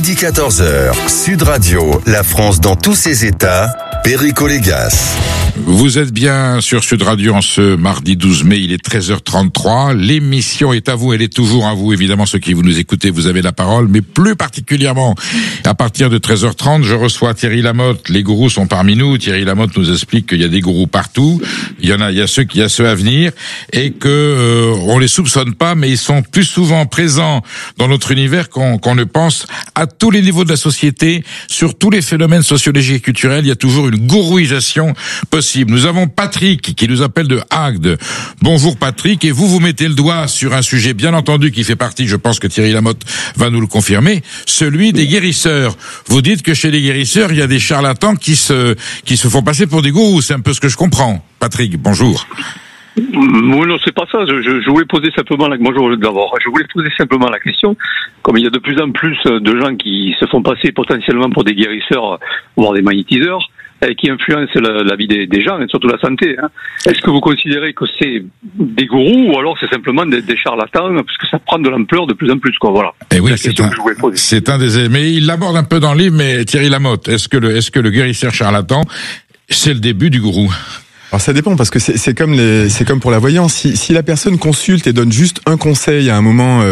Midi 14h, Sud Radio, la France dans tous ses états, Perico Légas. Vous êtes bien sur Sud Radio en ce mardi 12 mai, il est 13h33. L'émission est à vous, elle est toujours à vous. Évidemment, ceux qui vous nous écoutez, vous avez la parole, mais plus particulièrement, à partir de 13h30, je reçois Thierry Lamotte. Les gourous sont parmi nous. Thierry Lamotte nous explique qu'il y a des gourous partout. Il y a ceux à venir et que on les soupçonne pas, mais ils sont plus souvent présents dans notre univers qu'on ne pense. À tous les niveaux de la société, sur tous les phénomènes sociologiques et culturels, il y a toujours une gourouisation possible. Nous avons Patrick qui nous appelle de Agde. Bonjour Patrick, et vous mettez le doigt sur un sujet bien entendu qui fait partie, je pense que Thierry Lamotte va nous le confirmer, celui des guérisseurs. Vous dites que chez les guérisseurs, il y a des charlatans qui se font passer pour des gourous, c'est un peu ce que je comprends. Patrick, bonjour. Oui, non, c'est pas ça. Je voulais poser simplement je voulais poser simplement la question. Comme il y a de plus en plus de gens qui se font passer potentiellement pour des guérisseurs, voire des magnétiseurs, qui influencent la vie des gens et surtout la santé. Est-ce que vous considérez que c'est des gourous ou alors c'est simplement des charlatans, parce que ça prend de l'ampleur de plus en plus, quoi. Voilà. Et oui, c'est un des. Mais il l'aborde un peu dans le livre. Mais Thierry Lamotte, est-ce que le guérisseur charlatan, c'est le début du gourou? Alors ça dépend, parce que c'est comme pour la voyance. Si la personne consulte et donne juste un conseil à un moment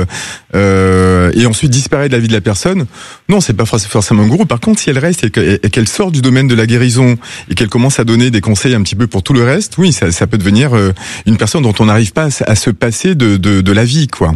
et ensuite disparaît de la vie de la personne, non, c'est pas forcément un gourou. Par contre, si elle reste et qu'elle sort du domaine de la guérison et qu'elle commence à donner des conseils un petit peu pour tout le reste, oui, ça peut devenir une personne dont on n'arrive pas à se passer de la vie, quoi.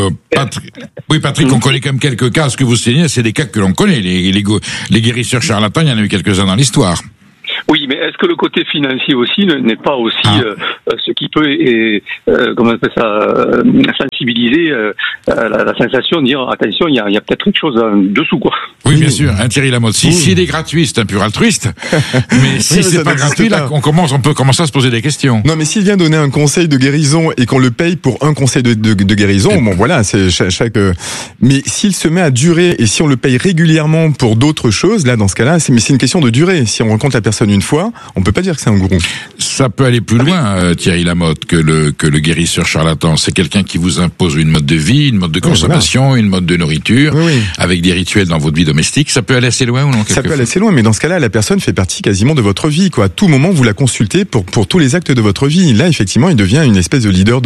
Patrick, on connaît quand même quelques cas. Ce que vous signez, c'est des cas que l'on connaît. Les guérisseurs charlatans, il y en a eu quelques-uns dans l'histoire. Oui, mais est-ce que le côté financier aussi n'est pas aussi ce qui peut comment on appelle ça, sensibiliser la sensation de dire attention, il y a peut-être quelque chose dessous, quoi. Oui, bien sûr, Thierry Lamotte. S'il est gratuit, c'est un pur altruiste. Mais si c'est pas gratuit, là, on peut commencer à se poser des questions. Non, mais s'il vient donner un conseil de guérison et qu'on le paye pour un conseil de guérison, bon voilà, c'est chaque. Mais s'il se met à durer et si on le paye régulièrement pour d'autres choses, là, dans ce cas-là, c'est une question de durée. Si on rencontre la personne une fois, on peut pas dire que c'est un gourou. Ça peut aller plus loin, Thierry Lamotte, que le guérisseur charlatan. C'est quelqu'un qui vous impose une mode de vie, une mode de consommation, une mode de nourriture, avec des rituels dans votre vie domestique. Ça peut aller assez loin ou non? Ça peut aller assez loin, mais dans ce cas-là, la personne fait partie quasiment de votre vie, quoi. À tout moment, vous la consultez pour tous les actes de votre vie. Là, effectivement, il devient une espèce de leader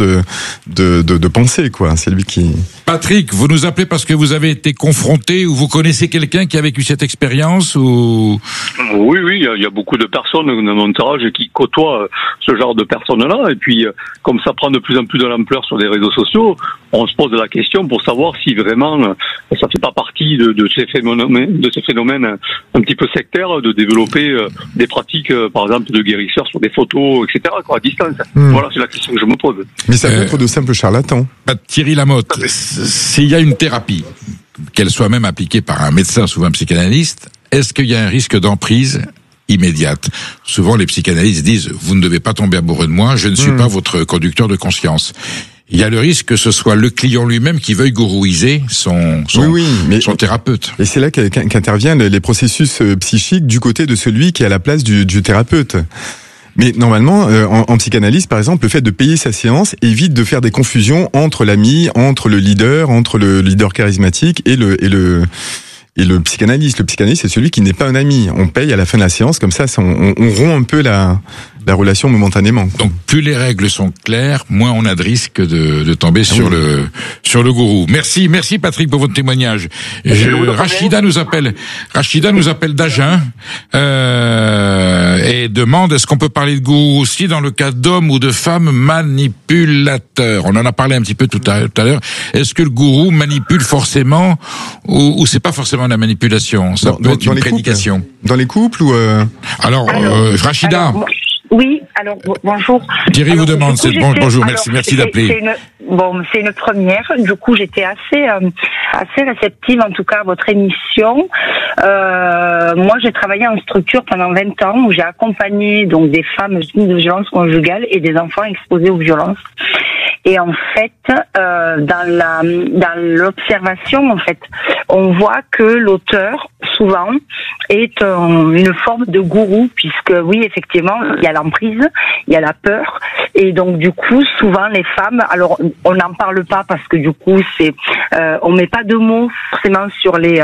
de pensée, quoi. C'est lui qui... Patrick, vous nous appelez parce que vous avez été confronté ou vous connaissez quelqu'un qui a vécu cette expérience ou... Oui, il y a beaucoup de personnes de mon entourage qui côtoient ce genre de personnes-là, et puis comme ça prend de plus en plus de l'ampleur sur les réseaux sociaux, on se pose la question pour savoir si vraiment ça fait pas partie de ces phénomènes un petit peu sectaires de développer des pratiques, par exemple de guérisseurs sur des photos, etc., quoi, à distance. Voilà, c'est la question que je me pose. Mais ça peut être de simples charlatans. Thierry Lamotte, s'il y a une thérapie, qu'elle soit même appliquée par un médecin, souvent un psychanalyste, est-ce qu'il y a un risque d'emprise immédiate? Souvent, les psychanalystes disent « Vous ne devez pas tomber amoureux de moi, je ne suis pas votre conducteur de conscience ». Il y a le risque que ce soit le client lui-même qui veuille gourouiser son thérapeute. Et c'est là qu'interviennent les processus psychiques du côté de celui qui est à la place du thérapeute. Mais normalement, en psychanalyse, par exemple, le fait de payer sa séance évite de faire des confusions entre l'ami, entre le leader charismatique et le psychanalyste. Le psychanalyste, c'est celui qui n'est pas un ami. On paye à la fin de la séance, comme ça, on rompt un peu la relation momentanément. Donc, plus les règles sont claires, moins on a de risque de tomber sur le gourou. Merci Patrick pour votre témoignage. Rachida nous appelle d'Agen, et demande est-ce qu'on peut parler de gourou aussi dans le cas d'hommes ou de femmes manipulateurs? On en a parlé un petit peu tout à l'heure. Est-ce que le gourou manipule forcément ou c'est pas forcément la manipulation? Ça peut être une prédication. Dans les couples ou Alors, Rachida. Oui, alors bonjour. Thierry vous demande, bonjour, merci d'appeler. C'est une première. Du coup, j'étais assez réceptive, en tout cas, à votre émission. Moi, j'ai travaillé en structure pendant 20 ans où j'ai accompagné donc des femmes victimes de violences conjugales et des enfants exposés aux violences. Et en fait, dans l'observation, en fait, on voit que l'auteur souvent est une forme de gourou, puisque oui, effectivement, il y a l'emprise, il y a la peur, et donc du coup, souvent les femmes, alors on n'en parle pas parce que du coup, on met pas de mots forcément sur le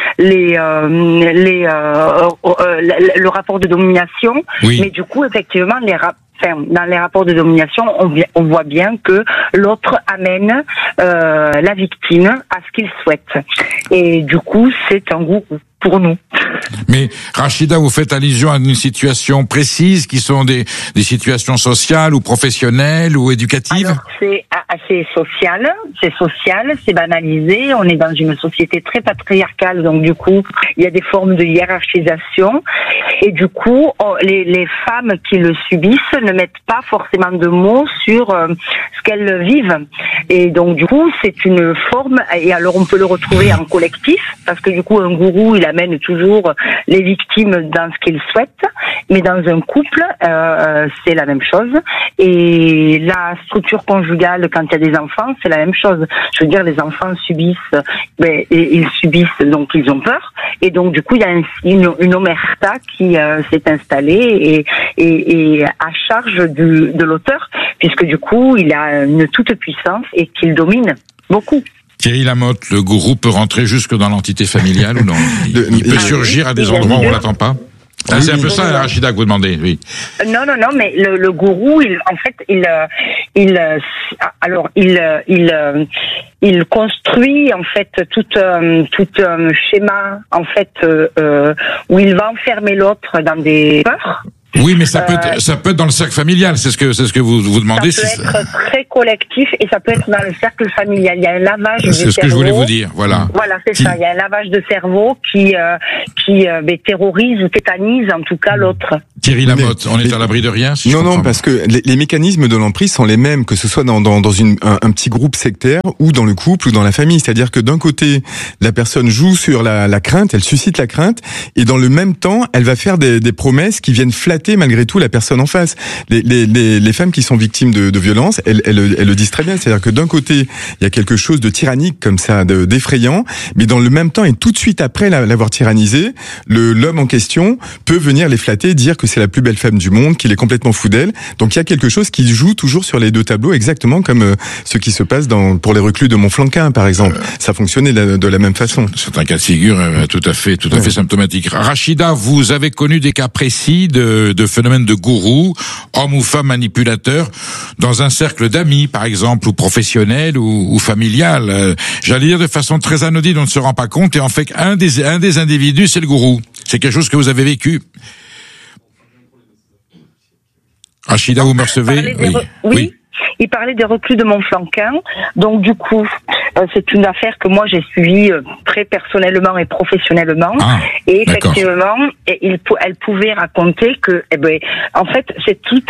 rapport de domination, oui. Mais du coup, effectivement, dans les rapports de domination, on voit bien que l'autre amène la victime à ce qu'il souhaite. Et du coup, c'est un gourou pour nous. Mais Rachida, vous faites allusion à une situation précise qui sont des situations sociales ou professionnelles ou éducatives? Alors, c'est assez social, c'est banalisé, on est dans une société très patriarcale, donc du coup, il y a des formes de hiérarchisation, et du coup, les femmes qui le subissent ne mettent pas forcément de mots sur ce qu'elles vivent. Et donc du coup, c'est une forme, et alors on peut le retrouver en collectif, parce que du coup, un gourou, il amène toujours les victimes dans ce qu'ils souhaitent, mais dans un couple, c'est la même chose. Et la structure conjugale, quand il y a des enfants, c'est la même chose. Je veux dire, les enfants subissent, ils subissent, donc ils ont peur, et donc du coup, il y a une omerta qui s'est installée et à charge de l'auteur, puisque du coup, il a une toute puissance et qu'il domine beaucoup. Thierry Lamotte, le gourou peut rentrer jusque dans l'entité familiale ou non? Il peut surgir à des endroits où on l'attend pas? C'est un peu ça, Rachida, que vous demandez, oui. Non, mais le gourou, il construit en fait tout un schéma en fait où il va enfermer l'autre dans des peurs. Oui, mais ça peut être dans le cercle familial, c'est ce que vous demandez. Ça peut être très collectif et ça peut être dans le cercle familial. Il y a un lavage du cerveau. C'est ce que je voulais vous dire, voilà. Voilà, c'est ça. Il y a un lavage de cerveau qui terrorise ou tétanise en tout cas l'autre. Thierry Lamotte, on est à l'abri de rien? Non, parce que les mécanismes de l'emprise sont les mêmes, que ce soit dans un petit groupe sectaire ou dans le couple ou dans la famille. C'est-à-dire que d'un côté, la personne joue sur la crainte, elle suscite la crainte, et dans le même temps, elle va faire des promesses qui viennent flatter malgré tout la personne en face. Les femmes qui sont victimes de violences, elles le disent très bien. C'est-à-dire que d'un côté, il y a quelque chose de tyrannique comme ça, d'effrayant, mais dans le même temps et tout de suite après l'avoir tyrannisé, l'homme en question peut venir les flatter, dire que c'est la plus belle femme du monde, qu'il est complètement fou d'elle. Donc il y a quelque chose qui joue toujours sur les deux tableaux, exactement comme ce qui se passe pour les reclus de Montflanquin, par exemple. Ça fonctionnait de la même façon. C'est un cas de figure tout à fait symptomatique. Rachida, vous avez connu des cas précis de phénomènes de gourou, hommes ou femmes manipulateurs, dans un cercle d'amis, par exemple, ou professionnel ou familial. J'allais dire de façon très anodine, on ne se rend pas compte, et en fait, un des individus, c'est le gourou. C'est quelque chose que vous avez vécu. Rachida, vous me recevez? Oui. Il parlait des reclus de Montflanquin. Donc du coup, c'est une affaire que moi j'ai suivie très personnellement et professionnellement. Et effectivement, elle pouvait raconter que, en fait, c'est tout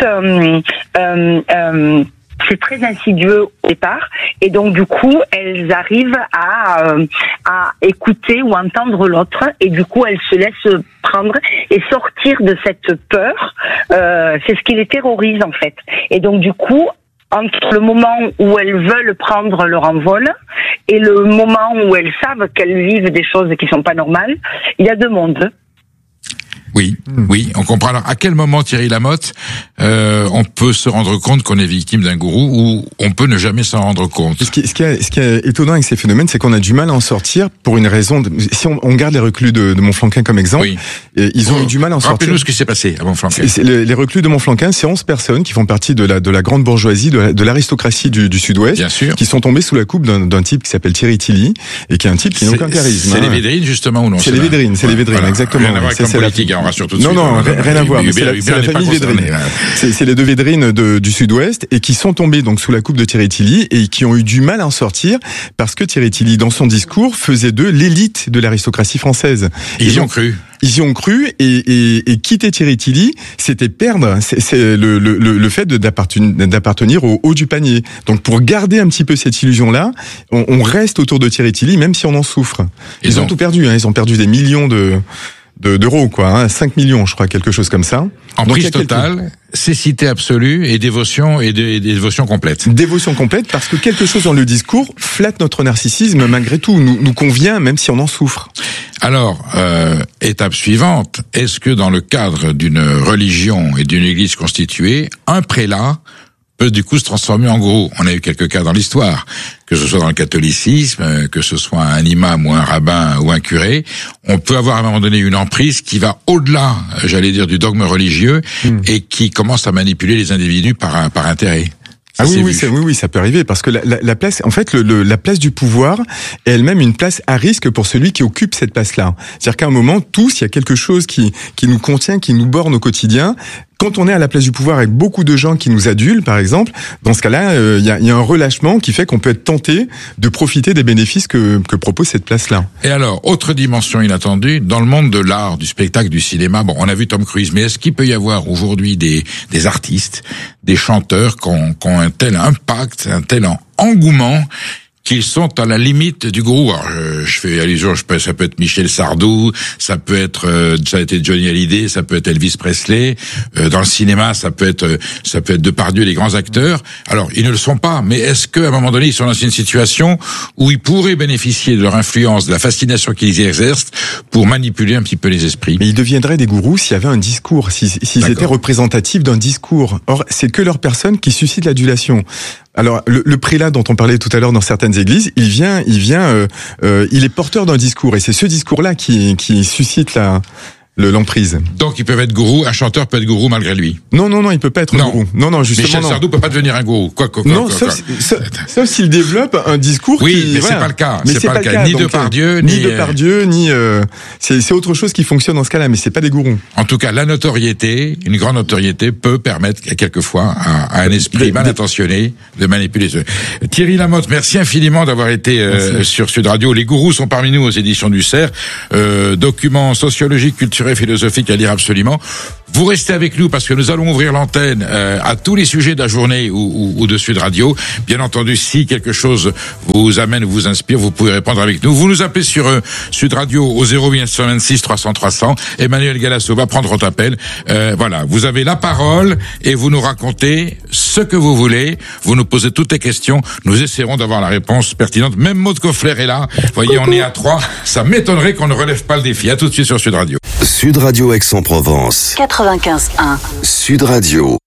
c'est très insidieux au départ, et donc du coup elles arrivent à écouter ou entendre l'autre, et du coup elles se laissent prendre et sortir de cette peur. C'est ce qui les terrorise en fait. Et donc du coup, entre le moment où elles veulent prendre leur envol et le moment où elles savent qu'elles vivent des choses qui sont pas normales, il y a deux mondes. Oui, on comprend. Alors, à quel moment, Thierry Lamotte, on peut se rendre compte qu'on est victime d'un gourou, ou on peut ne jamais s'en rendre compte? Ce qui est étonnant avec ces phénomènes, c'est qu'on a du mal à en sortir pour une raison. Si on garde les reclus de Montflanquin comme exemple, ils ont eu du mal à en sortir. Rappelez-nous ce qui s'est passé à Montflanquin. Les reclus de Montflanquin, c'est 11 personnes qui font partie de la grande bourgeoisie, de l'aristocratie du Sud-Ouest, bien sûr, qui sont tombés sous la coupe d'un type qui s'appelle Thierry Tilly, et qui est un type qui n'a aucun charisme. C'est les Védrines, justement, ou non? C'est les Védrines, voilà. Exactement. Rien à voir avec la politique, on rassure tout de suite. Non, rien à voir. C'est la famille Védrine. C'est les deux Védrines du Sud-Ouest, et qui sont tombés donc sous la coupe de Thierry Tilly, et qui ont eu du mal à en sortir parce que Thierry Tilly, dans son discours, faisait d'eux l'élite de l'aristocratie française. Ils y ont cru. Ils y ont cru, et quitter Thierry Tilly, c'était perdre. C'est le fait d'appartenir au haut du panier. Donc pour garder un petit peu cette illusion-là, on reste autour de Thierry Tilly, même si on en souffre. Ils ont tout perdu. Ils ont perdu des millions d'euros, 5 millions, je crois, quelque chose comme ça. Emprise totale, cécité absolue et dévotion complète. Dévotion complète, parce que quelque chose dans le discours flatte notre narcissisme, malgré tout, nous convient, même si on en souffre. Alors, étape suivante, est-ce que dans le cadre d'une religion et d'une église constituée, un prélat peut du coup se transformer en gourou? On a eu quelques cas dans l'histoire, que ce soit dans le catholicisme, que ce soit un imam ou un rabbin ou un curé. On peut avoir à un moment donné une emprise qui va au-delà, j'allais dire, du dogme religieux et qui commence à manipuler les individus par intérêt. Ah oui, ça peut arriver parce que la place, en fait, la place du pouvoir est elle-même une place à risque pour celui qui occupe cette place-là. C'est-à-dire qu'à un moment, tous, il y a quelque chose qui nous contient, qui nous borne au quotidien. Quand on est à la place du pouvoir avec beaucoup de gens qui nous adulent, par exemple, dans ce cas-là, il y a un relâchement qui fait qu'on peut être tenté de profiter des bénéfices que propose cette place-là. Et alors, autre dimension inattendue, dans le monde de l'art, du spectacle, du cinéma, bon, on a vu Tom Cruise, mais est-ce qu'il peut y avoir aujourd'hui des artistes, des chanteurs qui ont un tel impact, un tel engouement, qu'ils sont à la limite du gourou? Alors, je fais allusion, ça peut être Michel Sardou, ça peut être, ça a été Johnny Hallyday, ça peut être Elvis Presley, dans le cinéma, ça peut être Depardieu, les grands acteurs. Alors, ils ne le sont pas, mais est-ce qu'à un moment donné, ils sont dans une situation où ils pourraient bénéficier de leur influence, de la fascination qu'ils exercent pour manipuler un petit peu les esprits? Mais ils deviendraient des gourous s'il y avait un discours, s'ils étaient représentatifs d'un discours. Or, c'est que leur personne qui suscite l'adulation. Alors, le prélat dont on parlait tout à l'heure dans certaines églises, il est porteur d'un discours, et c'est ce discours-là qui suscite l'emprise. Donc, ils peuvent être gourous, un chanteur peut être gourou malgré lui. Non, il peut pas être gourou. Non, justement. Michel Sardou peut pas devenir un gourou. Sauf s'il développe un discours mais c'est pas le cas. Mais c'est pas le cas. Ni Depardieu, c'est autre chose qui fonctionne dans ce cas-là, mais c'est pas des gourous. En tout cas, la notoriété, une grande notoriété peut permettre quelquefois à un esprit mal intentionné de manipuler ceux. Thierry Lamotte, merci infiniment d'avoir été sur Sud Radio. Les gourous sont parmi nous aux éditions du Cerf. Documents sociologiques, culturels, philosophique à lire absolument. Vous restez avec nous parce que nous allons ouvrir l'antenne à tous les sujets de la journée ou de Sud Radio. Bien entendu, si quelque chose vous amène ou vous inspire, vous pouvez répondre avec nous. Vous nous appelez sur Sud Radio au 0826 300 300. Emmanuel Galasso va prendre votre appel. Voilà, vous avez la parole et vous nous racontez ce que vous voulez. Vous nous posez toutes les questions. Nous essaierons d'avoir la réponse pertinente. Même Maud Koffler est là. Vous voyez, on est à 3. Ça m'étonnerait qu'on ne relève pas le défi. À tout de suite sur Sud Radio. Sud Radio Aix-en-Provence. 95.1. Sud Radio.